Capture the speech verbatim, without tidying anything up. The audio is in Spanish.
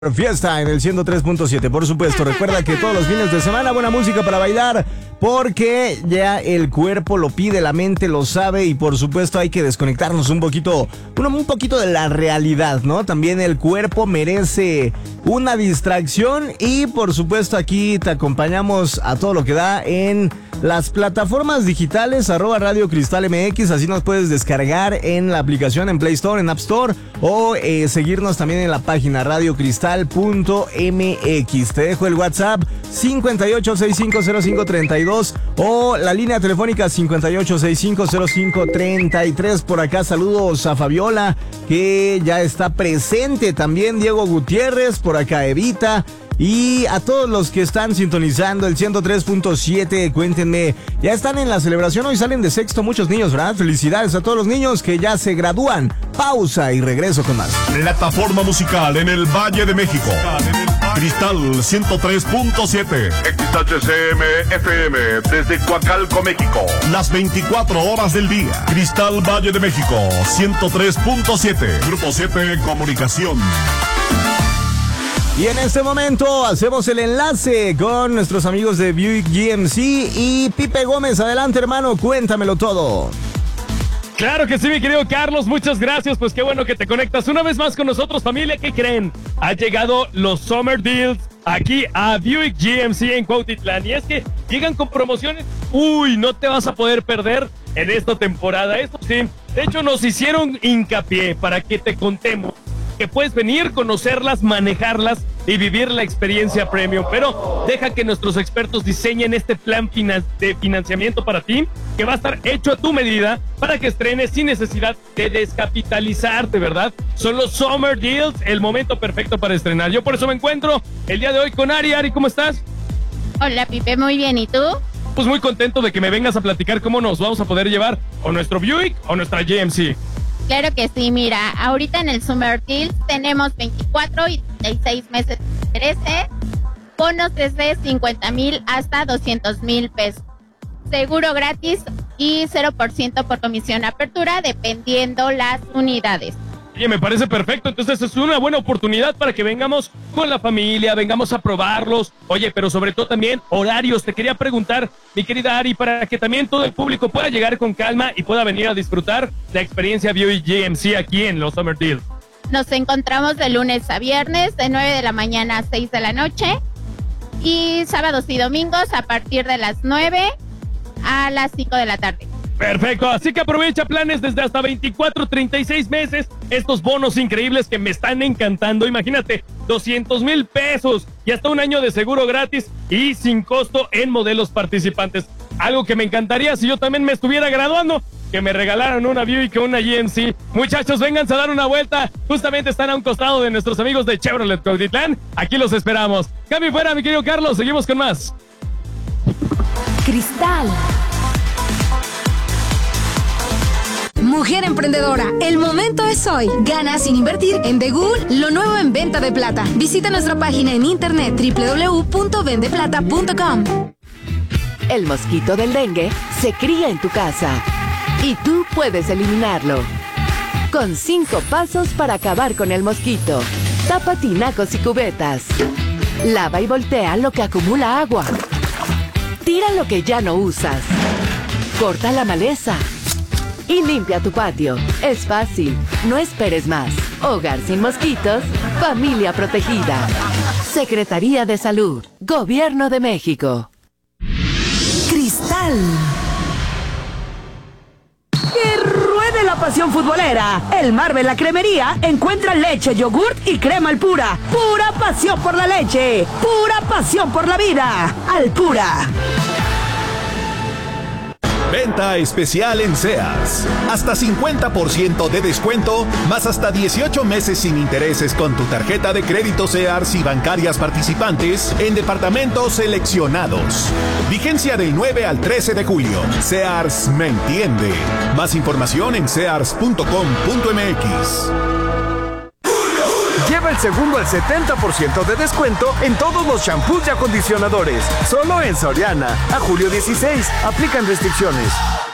Fiesta en el ciento tres punto siete, por supuesto. Recuerda que todos los fines de semana buena música para bailar, porque ya el cuerpo lo pide, la mente lo sabe y por supuesto hay que desconectarnos un poquito, un, un poquito de la realidad, ¿no? También el cuerpo merece una distracción y por supuesto aquí te acompañamos a todo lo que da en las plataformas digitales, arroba Radio Cristal M X, así nos puedes descargar en la aplicación en Play Store, en App Store o eh, seguirnos también en la página radio cristal punto m x. Te dejo el WhatsApp cincuenta y ocho sesenta y cinco cero cinco treinta y dos o la línea telefónica cincuenta y ocho sesenta y cinco cero cinco treinta y tres. Por acá saludos a Fabiola, que ya está presente, también Diego Gutiérrez, por acá Evita. Y a todos los que están sintonizando el ciento tres punto siete, cuéntenme, ya están en la celebración, hoy salen de sexto muchos niños, ¿verdad? Felicidades a todos los niños que ya se gradúan. Pausa y regreso con más. Plataforma musical en el Valle de México. Cristal ciento tres punto siete. X H C M F M desde Coacalco, México. Las veinticuatro horas del día. Cristal Valle de México ciento tres punto siete. Grupo siete Comunicación. Y en este momento hacemos el enlace con nuestros amigos de Buick G M C y Pipe Gómez. Adelante, hermano, cuéntamelo todo. Claro que sí, mi querido Carlos, muchas gracias, pues qué bueno que te conectas una vez más con nosotros, familia. ¿Qué creen? Han llegado los Summer Deals aquí a Buick G M C en Cuautitlán, y es que llegan con promociones, uy, no te vas a poder perder en esta temporada. Eso sí, de hecho nos hicieron hincapié para que te contemos que puedes venir, conocerlas, manejarlas y vivir la experiencia premium, pero deja que nuestros expertos diseñen este plan finan- de financiamiento para ti, que va a estar hecho a tu medida para que estrenes sin necesidad de descapitalizarte, ¿verdad? Son los Summer Deals, el momento perfecto para estrenar. Yo por eso me encuentro el día de hoy con Ari. Ari, ¿cómo estás? Hola, Pipe, muy bien, ¿y tú? Pues muy contento de que me vengas a platicar cómo nos vamos a poder llevar o nuestro Buick o nuestra G M C. Claro que sí, mira, ahorita en el Summer Deals tenemos veinticuatro y treinta y seis meses de intereses, bonos desde cincuenta mil hasta doscientos mil pesos, seguro gratis y cero por ciento por comisión apertura dependiendo las unidades. Oye, me parece perfecto, entonces es una buena oportunidad para que vengamos con la familia, vengamos a probarlos. Oye, pero sobre todo también horarios. Te quería preguntar, mi querida Ari, para que también todo el público pueda llegar con calma y pueda venir a disfrutar la experiencia Buick G M C aquí en los Summer Deals. Nos encontramos de lunes a viernes de nueve de la mañana a seis de la noche y sábados y domingos a partir de las nueve a las cinco de la tarde. Perfecto, así que aprovecha planes desde hasta veinticuatro, treinta y seis meses, estos bonos increíbles que me están encantando. Imagínate, doscientos mil pesos y hasta un año de seguro gratis y sin costo en modelos participantes. Algo que me encantaría si yo también me estuviera graduando, que me regalaran una Buick o una G M C. Muchachos, vénganse a dar una vuelta. Justamente están a un costado de nuestros amigos de Chevrolet Cuautitlán. Aquí los esperamos. Cambio fuera, mi querido Carlos, seguimos con más. Cristal. Mujer emprendedora, el momento es hoy. Gana sin invertir en Begul, lo nuevo en venta de plata. Visita nuestra página en internet doble u doble u doble u punto vende plata punto com. El mosquito del dengue se cría en tu casa y tú puedes eliminarlo. Con cinco pasos para acabar con el mosquito. Tapa tinacos y cubetas. Lava y voltea lo que acumula agua. Tira lo que ya no usas. Corta la maleza. Y limpia tu patio. Es fácil, no esperes más. Hogar sin mosquitos, familia protegida. Secretaría de Salud, Gobierno de México. Cristal. ¡Que ruede la pasión futbolera! El Marvel La Cremería encuentra leche, yogurt y crema Alpura. ¡Pura pasión por la leche! ¡Pura pasión por la vida! Alpura. Venta especial en Sears. Hasta cincuenta por ciento de descuento, más hasta dieciocho meses sin intereses con tu tarjeta de crédito Sears y bancarias participantes en departamentos seleccionados. Vigencia del nueve al trece de julio. Sears me entiende. Más información en sears punto com punto m x. Lleva el segundo al setenta por ciento de descuento en todos los shampoos y acondicionadores. Solo en Soriana. A julio dieciséis. Aplican restricciones.